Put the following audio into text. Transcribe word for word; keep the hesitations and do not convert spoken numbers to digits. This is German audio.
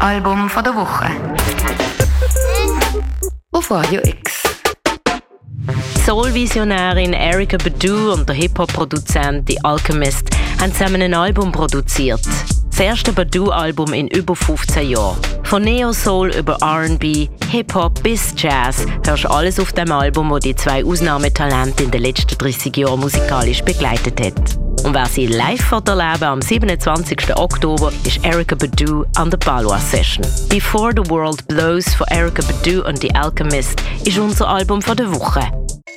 Album von der Woche. Auf Radio X. Soul-Visionärin Erykah Badu und der Hip-Hop-Produzent The Alchemist haben zusammen ein Album produziert. Das erste Badu-Album in über fünfzehn Jahren. Von Neo-Soul über R and B, Hip-Hop bis Jazz hörst du alles auf dem Album, das die zwei Ausnahmetalente in den letzten dreißig Jahren musikalisch begleitet hat. Und wer sie live erleben am siebenundzwanzigsten Oktober ist Erykah Badu an der Balwa Session. Before the World Blows von Erykah Badu und The Alchemist ist unser Album von der Woche.